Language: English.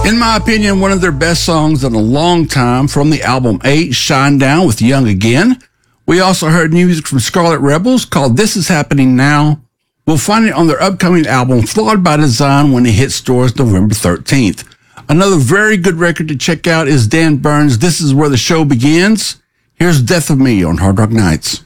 In my opinion, one of their best songs in a long time from the album 8, Shine Down with Young Again. We also heard music from Scarlet Rebels called This Is Happening Now. We'll find it on their upcoming album, Flawed by Design, when it hits stores November 13th. Another very good record to check out is Dan Burns' This Is Where the Show Begins. Here's Death of Me on Hard Rock Nights.